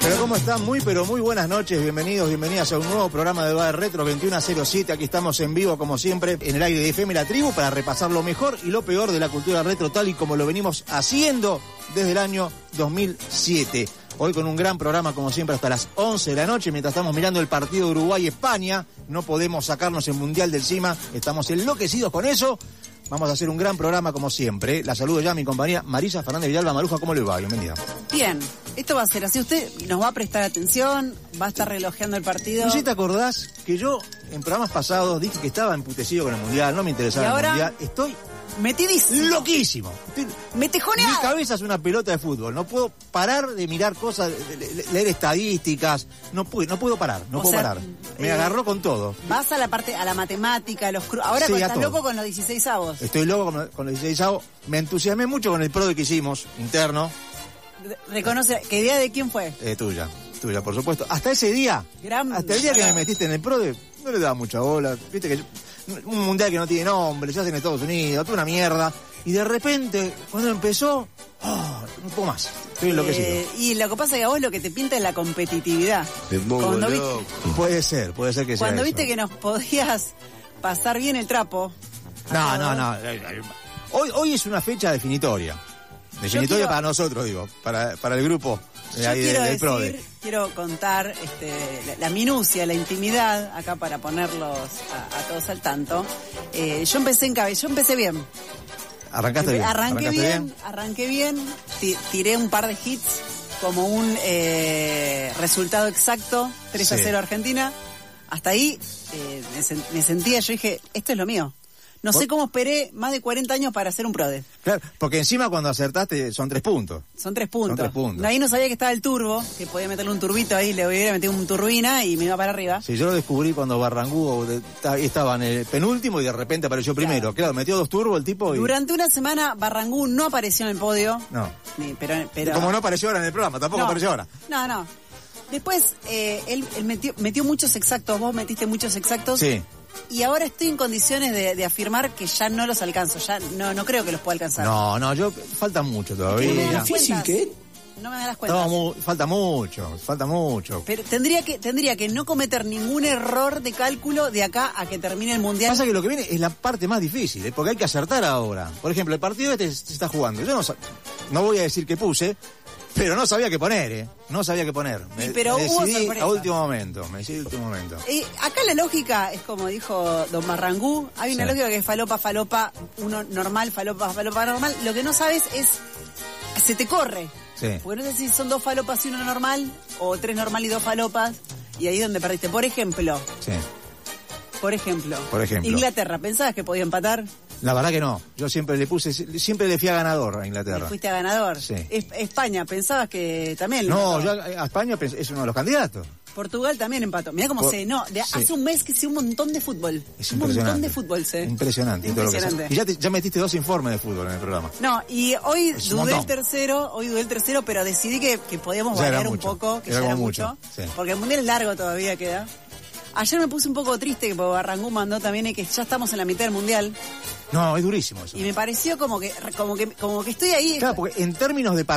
Pero ¿cómo están? Pero muy buenas noches, bienvenidos, bienvenidas a un nuevo programa de Bar Retro 2107. Aquí estamos en vivo, como siempre, en el aire de FM La Tribu para repasar lo mejor y lo peor de la cultura retro, tal y como lo venimos haciendo desde el año 2007. Hoy con un gran programa, como siempre, hasta las 11 de la noche, mientras estamos mirando el partido de Uruguay-España. No podemos sacarnos el Mundial del encima, estamos enloquecidos con eso. Vamos a hacer un gran programa como siempre. La saludo ya a mi compañera Marisa Fernández Villalba. Maruja, ¿cómo le va? Bienvenida. Bien, esto va a ser así. Usted nos va a prestar atención, va a estar relojeando el partido. ¿No sé si te acordás que yo en programas pasados dije que estaba emputecido con el Mundial, no me interesaba el Mundial? Estoy metidísimo. Loquísimo. Metejoneado. Mi cabeza es una pelota de fútbol. No puedo parar de mirar cosas, leer estadísticas. No puedo parar. Me agarró con todo. Vas a la parte, a la matemática, ahora sí, estás loco con los 16avos. Estoy loco con los 16avos. Me entusiasmé mucho con el PRODE que hicimos, Reconoce, ¿qué idea de quién fue? Tuya, por supuesto. Hasta ese día, hasta el día que me metiste en el PRODE, no le daba mucha bola. Viste que un mundial que no tiene nombre, se hace en Estados Unidos, toda una mierda. Y de repente, cuando empezó, no puedo más. Estoy enloquecido. Y lo que pasa es que a vos lo que te pinta es la competitividad. Puede ser que sea eso. Cuando viste que nos podías pasar bien el trapo. No. Hoy es una fecha definitoria. Definitoria para nosotros, digo, para el grupo del PRODE. Quiero contar la minucia, la intimidad, acá para ponerlos a todos al tanto. Yo empecé bien. ¿Arrancaste bien? Arranqué bien, tiré un par de hits como un resultado exacto, 3-0 Argentina. Hasta ahí me sentía, yo dije, esto es lo mío. No sé cómo esperé más de 40 años para hacer un PRODE. Claro, porque encima cuando acertaste son 3 puntos. Son 3 puntos. Ahí no sabía que estaba el turbo, que podía meterle un turbito ahí, le hubiera metido un turbina y me iba para arriba. Sí, yo lo descubrí cuando Barrangú estaba en el penúltimo y de repente apareció primero. Claro, metió 2 turbos el tipo y... Durante una semana Barrangú no apareció en el podio. No. Pero... Como no apareció ahora en el programa, tampoco apareció ahora. No. Después, él metió muchos exactos, vos metiste muchos exactos. Sí. Y ahora estoy en condiciones de afirmar que ya no los alcanzo, ya no creo que los pueda alcanzar. No, falta mucho todavía. ¿Es difícil qué? No me das cuenta. Falta mucho. Pero tendría que no cometer ningún error de cálculo de acá a que termine el Mundial. Pasa que lo que viene es la parte más difícil, porque hay que acertar ahora. Por ejemplo, el partido se está jugando. Yo no voy a decir qué puse, pero no sabía qué poner, No sabía qué poner. Me decidí a último momento. Acá la lógica es como dijo don Barrangú. Hay una lógica que es falopa, uno normal, falopa, normal. Lo que no sabes es, se te corre. Sí. Porque no sé si son 2 falopas y 1 normal, o 3 normal y 2 falopas. Y ahí es donde perdiste. Por ejemplo. Inglaterra, ¿pensabas que podía empatar? La verdad que no. Yo siempre le fui a ganador a Inglaterra. ¿Le fuiste a ganador? Sí. España, ¿pensabas que también? No, yo a España es uno de los candidatos. Portugal también empató. Mirá cómo hace un mes que sé un montón de fútbol. Es impresionante. Un montón de fútbol, Impresionante. Y ya metiste 2 informes de fútbol en el programa. No, y hoy dudé el tercero, pero decidí que podíamos variar un poco, que ya era mucho. Sí. Porque el Mundial es largo todavía queda. Ayer me puse un poco triste porque Barrangú mandó también que ya estamos en la mitad del Mundial. No, es durísimo eso. Y me pareció como que estoy ahí. Claro, porque en términos de